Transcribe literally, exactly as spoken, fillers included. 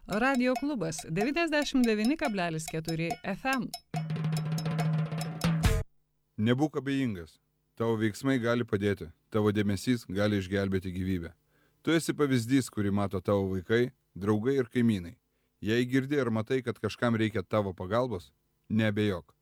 Radio klubas devyniasdešimt devyni kablelis keturi F M. Nebūk abejingas. Tavo veiksmai gali padėti. Tavo dėmesys gali išgelbėti gyvybę. Tu esi pavyzdys, kurį mato tavo vaikai, draugai ir kaimynai. Jei girdi ar matai, kad kažkam reikia tavo pagalbos, neabejok.